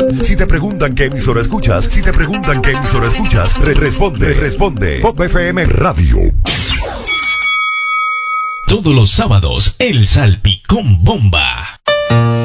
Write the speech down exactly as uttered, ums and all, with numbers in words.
Si te preguntan qué emisora escuchas, si te preguntan qué emisora escuchas, re responde, responde. Pop F M Radio. Todos los sábados, el Salpicón Bomba.